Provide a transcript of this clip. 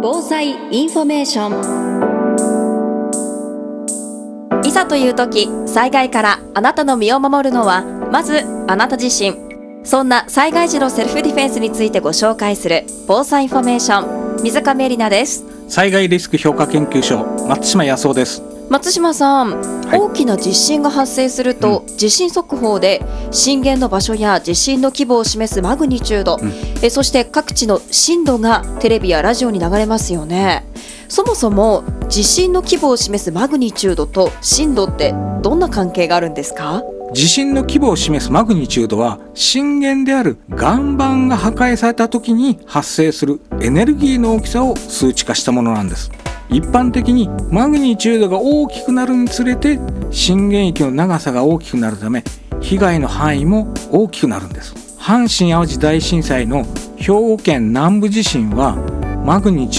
防災インフォメーション。いざという時、災害からあなたの身を守るのはまずあなた自身。そんな災害時のセルフディフェンスについてご紹介する防災インフォメーション、水上絵里奈です。 災害リスク評価研究所、松島康夫です。 松島さん、大きな地震が発生すると、地震速報で震源の場所や地震の規模を示すマグニチュード、そして各地の震度がテレビやラジオに流れますよね。そもそも地震の規模を示すマグニチュードと震度ってどんな関係があるんですか？ 地震の規模を示すマグニチュードは、震源である岩盤が破壊された時に発生するエネルギーの大きさを数値化したものなんです。一般的にマグニチュードが大きくなるにつれて震源域の長さが大きくなるため、被害の範囲も大きくなるんです。阪神・淡路大震災の兵庫県南部地震はマグニチュード